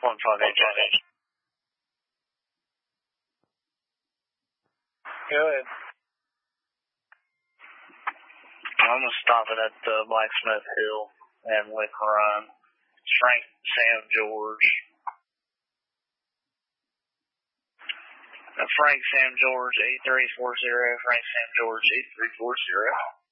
15HH. Go ahead. I'm going to stop it at Blacksmith Hill and Lick Run. Frank Sam George. Frank Sam George 8340. Frank Sam George 8340.